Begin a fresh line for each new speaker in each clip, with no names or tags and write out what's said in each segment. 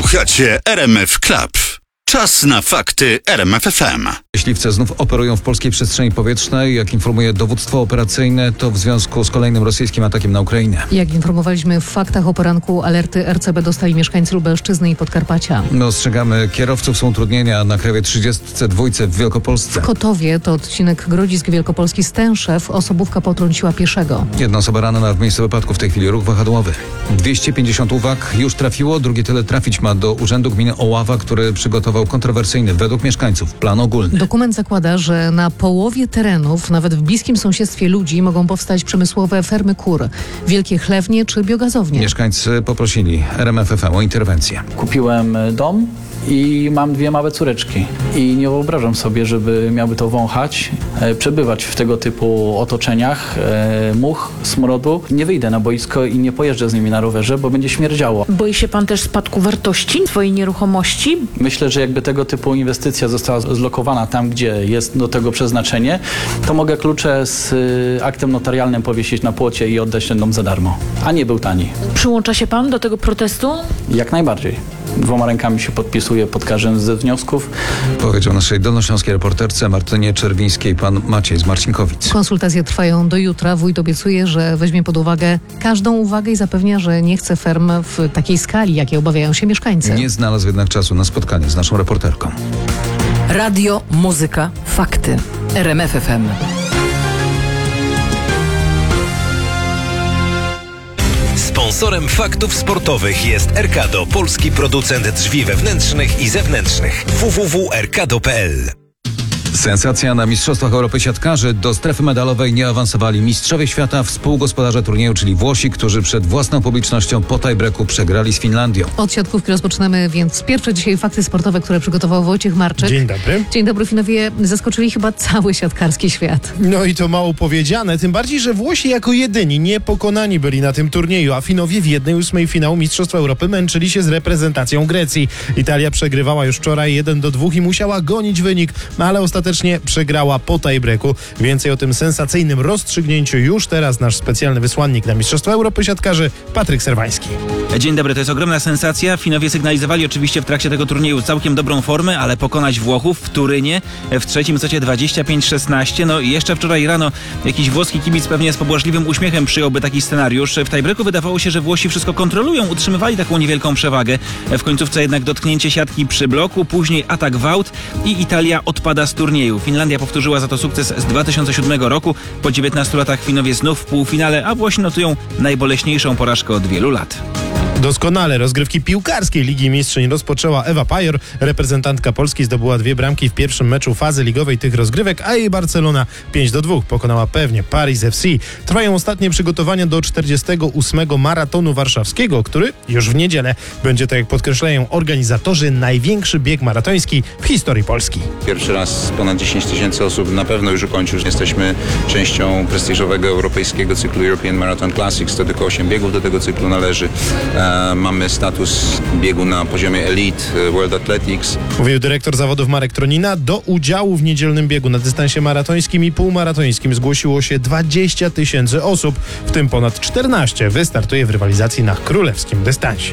Słuchacie RMF Club. Czas na fakty RMF FM.
Myśliwce znów operują w polskiej przestrzeni powietrznej. Jak informuje dowództwo operacyjne, to w związku z kolejnym rosyjskim atakiem na Ukrainę.
Jak informowaliśmy w faktach o poranku, alerty RCB dostali mieszkańcy Lubelszczyzny i Podkarpacia.
My ostrzegamy kierowców, są utrudnienia na krajowej 32 w Wielkopolsce.
W Kotowie, to odcinek Grodzisk Wielkopolski Stęszew, osobówka potrąciła pieszego.
Jedna osoba ranna w miejscu wypadku, w tej chwili ruch wahadłowy. 250 uwag już trafiło, drugie tyle trafić ma do Urzędu Gminy Oława, który przygotował kontrowersyjny według mieszkańców plan ogólny.
Dokument zakłada, że na połowie terenów, nawet w bliskim sąsiedztwie ludzi, mogą powstać przemysłowe fermy kur, wielkie chlewnie czy biogazownie.
Mieszkańcy poprosili RMF FM o interwencję.
Kupiłem dom i mam 2 małe córeczki i nie wyobrażam sobie, żeby miały to wąchać, przebywać w tego typu otoczeniach, much, smrodu. Nie wyjdę na boisko i nie pojeżdżę z nimi na rowerze, bo będzie śmierdziało.
Boi się pan też spadku wartości swojej nieruchomości?
Myślę, że jakby tego typu inwestycja została zlokowana tam, gdzie jest do tego przeznaczenie, to mogę klucze z aktem notarialnym powiesić na płocie i oddać ten dom za darmo. A nie był tani.
Przyłącza się pan do tego protestu?
Jak najbardziej. 2 rękami się podpisuję pod każdym ze wniosków.
Powiedział naszej dolnośląskiej reporterce Martynie Czerwińskiej pan Maciej z Marcinkowic.
Konsultacje trwają do jutra. Wójt obiecuje, że weźmie pod uwagę każdą uwagę i zapewnia, że nie chce ferm w takiej skali, jakiej obawiają się mieszkańcy.
Nie znalazł jednak czasu na spotkanie z naszą reporterką.
Radio, muzyka, fakty. RMF FM.
Sponsorem faktów sportowych jest Erkado, polski producent drzwi wewnętrznych i zewnętrznych. www.erkado.pl.
Sensacja na Mistrzostwach Europy siatkarzy. Do strefy medalowej nie awansowali mistrzowie świata, współgospodarze turnieju, czyli Włosi, którzy przed własną publicznością po tie-breaku przegrali z Finlandią.
Od siatkówki rozpoczynamy więc pierwsze dzisiaj fakty sportowe, które przygotował Wojciech Marczyk.
Dzień dobry.
Dzień dobry. Finowie zaskoczyli chyba cały siatkarski świat.
No i to mało powiedziane, tym bardziej, że Włosi jako jedyni niepokonani byli na tym turnieju, a Finowie w 1/8 finału Mistrzostw Europy męczyli się z reprezentacją Grecji. Italia przegrywała już wczoraj 1-2 i musiała gonić wynik, ale ostatecznie przegrała po tie-breaku. Więcej o tym sensacyjnym rozstrzygnięciu już teraz nasz specjalny wysłannik na Mistrzostwa Europy siatkarzy Patryk Serwański.
Dzień dobry, to jest ogromna sensacja. Finowie sygnalizowali oczywiście w trakcie tego turnieju całkiem dobrą formę, ale pokonać Włochów w Turynie w trzecim secie 25-16. No i jeszcze wczoraj rano jakiś włoski kibic pewnie z pobłażliwym uśmiechem przyjąłby taki scenariusz. W tie-breaku wydawało się, że Włosi wszystko kontrolują, utrzymywali taką niewielką przewagę. W końcówce jednak dotknięcie siatki przy bloku, później atak w aut i Italia odpada z turnieju. Finlandia powtórzyła za to sukces z 2007 roku. Po 19 latach Finowie znów w półfinale, a Włosi notują najboleśniejszą porażkę od wielu lat.
Doskonale rozgrywki piłkarskiej Ligi Mistrzyń rozpoczęła Ewa Pajor. Reprezentantka Polski zdobyła 2 bramki w pierwszym meczu fazy ligowej tych rozgrywek, a jej Barcelona 5-2 pokonała pewnie Paris FC. Trwają ostatnie przygotowania do 48. maratonu warszawskiego, który już w niedzielę będzie, tak jak podkreślają organizatorzy, największy bieg maratoński w historii Polski.
Pierwszy raz ponad 10 000 osób na pewno już ukończył. Jesteśmy częścią prestiżowego europejskiego cyklu European Marathon Classics. To tylko 8 biegów do tego cyklu należy. Mamy status biegu na poziomie Elite World Athletics.
Mówił dyrektor zawodów Marek Tronina. Do udziału w niedzielnym biegu na dystansie maratońskim i półmaratońskim zgłosiło się 20 000 osób, w tym ponad 14 wystartuje w rywalizacji na królewskim dystansie.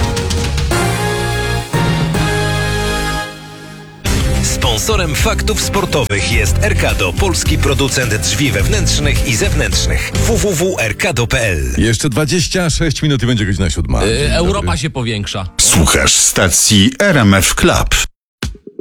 Sponsorem faktów sportowych jest Erkado, polski producent drzwi wewnętrznych i zewnętrznych. www.erkado.pl.
Jeszcze 26 minut i będzie godzina 7.
Europa się powiększa.
Słuchasz stacji RMF Club.